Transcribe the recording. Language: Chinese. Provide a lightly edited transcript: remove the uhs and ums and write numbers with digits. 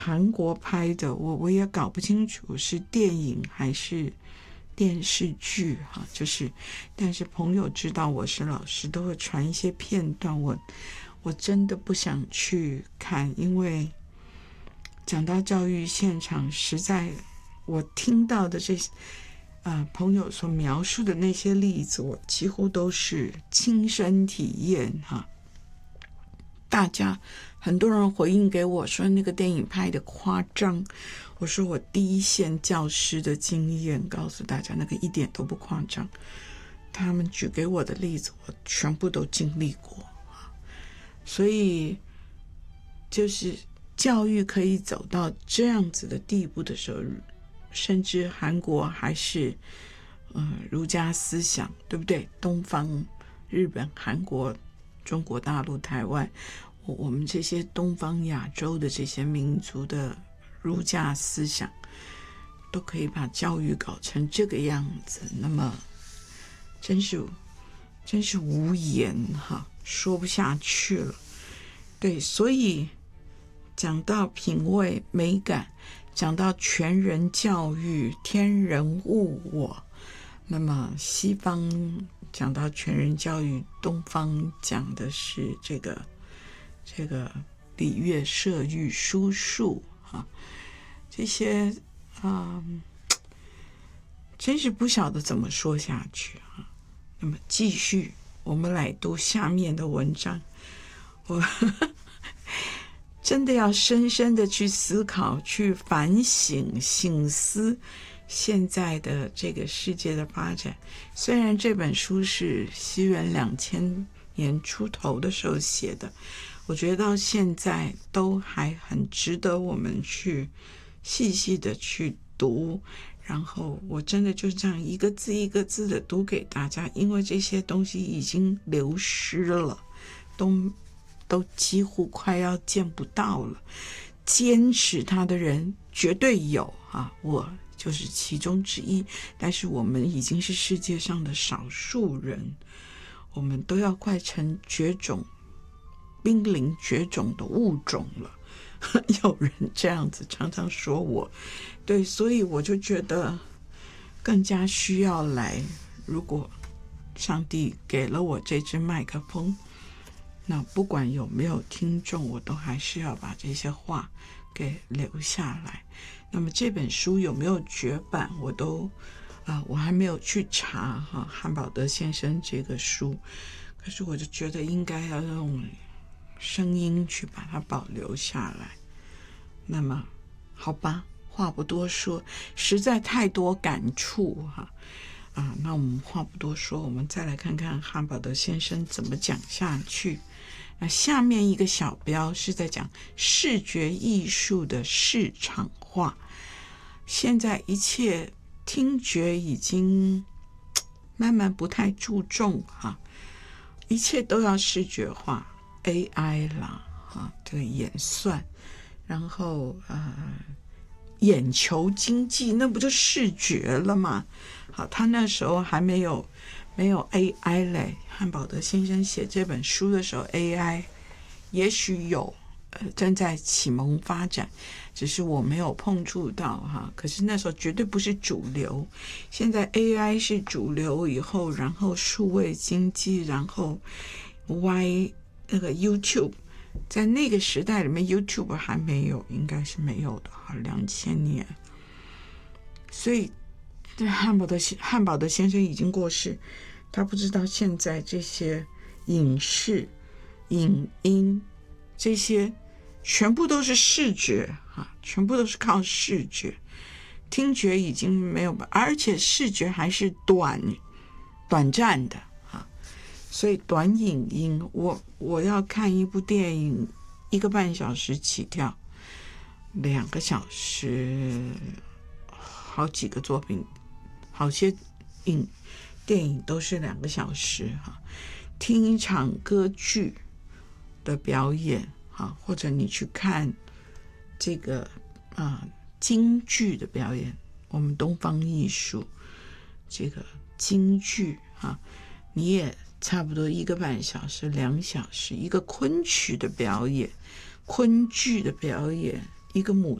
韩国拍的，我也搞不清楚是电影还是电视剧哈，但是朋友知道我是老师，都会传一些片段，我真的不想去看，因为讲到教育现场，实在我听到的这些朋友所描述的那些例子，我几乎都是亲身体验哈。大家很多人回应给我说那个电影拍的夸张，我说我第一线教师的经验告诉大家那个一点都不夸张，他们举给我的例子我全部都经历过，所以就是教育可以走到这样子的地步的时候，甚至韩国还是儒家思想，对不对？东方、日本、韩国、中国大陆、台湾，我们这些东方亚洲的这些民族的儒家思想都可以把教育搞成这个样子，那么真是无言哈，说不下去了。对，所以讲到品味美感，讲到全人教育，天人物我，那么西方讲到全人教育，东方讲的是这个礼乐射御书数啊，这些真是不晓得怎么说下去啊。那么继续，我们来读下面的文章。我真的要深深的去思考，去反省、省思现在的这个世界的发展。虽然这本书是西元2000年出头的时候写的，我觉得到现在都还很值得我们去细细的去读，然后我真的就这样一个字一个字的读给大家，因为这些东西已经流失了，都几乎快要见不到了。坚持它的人绝对有啊，我就是其中之一，但是我们已经是世界上的少数人，我们都要快成绝种、濒临绝种的物种了。有人这样子常常说我，对，所以我就觉得更加需要来，如果上帝给了我这支麦克风，那不管有没有听众，我都还是要把这些话给留下来。那么这本书有没有绝版，我还没有去查哈汉堡德先生这个书，可是我就觉得应该要用声音去把它保留下来。那么好吧，话不多说，实在太多感触哈那我们话不多说，我们再来看看汉堡德先生怎么讲下去。那下面一个小标是在讲视觉艺术的市场化。现在一切听觉已经慢慢不太注重一切都要视觉化 ，AI 啦这个演算，然后眼球经济，那不就视觉了吗？好，他那时候还没有 AI 嘞。汉堡德先生写这本书的时候 ，AI 也许有正在启蒙发展，只是我没有碰触到可是那时候绝对不是主流。现在 AI 是主流以后，然后数位经济，然后那个 YouTube。在那个时代里面 YouTube 还没有，应该是没有的2000年。所以汉堡德先生已经过世，他不知道现在这些影视、影音这些全部都是视觉全部都是靠视觉，听觉已经没有，而且视觉还是短暂的所以短影音，我要看一部电影1个半小时起跳，2个小时，好几个作品，好些电影都是2个小时听一场歌剧的表演或者你去看这个京剧的表演，我们东方艺术这个京剧你也差不多1个半小时、2小时。一个昆曲的表演、昆剧的表演一个母